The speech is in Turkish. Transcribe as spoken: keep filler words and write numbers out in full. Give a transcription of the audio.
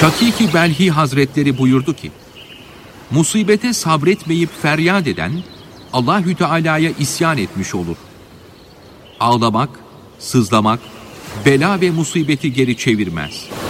Şakîk-i Belhi Hazretleri buyurdu ki, musibete sabretmeyip feryat eden Allahü Teala'ya isyan etmiş olur. Ağlamak, sızlamak, bela ve musibeti geri çevirmez.